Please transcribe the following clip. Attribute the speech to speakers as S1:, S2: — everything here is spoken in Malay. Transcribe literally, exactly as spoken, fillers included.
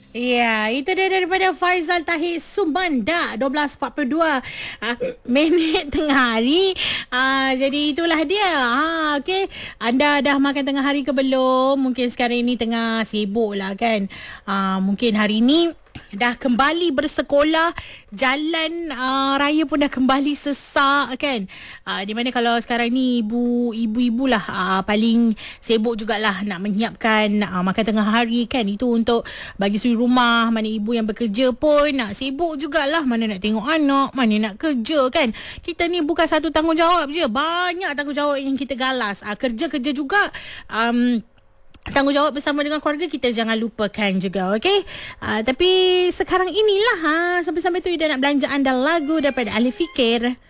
S1: Ya, itu dia daripada Faizal Tahir Sumanda, dua belas empat puluh dua uh, minit tengah hari. Uh, jadi itulah dia. Ha, okey. Anda dah makan tengah hari ke belum? Mungkin sekarang ini tengah sibuk lah kan. Uh, mungkin hari ini dah kembali bersekolah, jalan uh, raya pun dah kembali sesak kan. Uh, di mana kalau sekarang ni ibu ibu-ibu lah uh, paling sibuk jugalah nak menyiapkan uh, makan tengah hari kan. Itu untuk bagi suri rumah, mana ibu yang bekerja pun nak sibuk jugalah, mana nak tengok anak, mana nak kerja kan. Kita ni bukan satu tanggungjawab je, banyak tanggungjawab yang kita galas. Uh, kerja-kerja juga, um, tanggungjawab bersama dengan keluarga kita jangan lupakan juga, okey? Uh, tapi sekarang inilah ha, sampai-sampai tu Ida nak belanja anda lagu daripada Ali Fikir.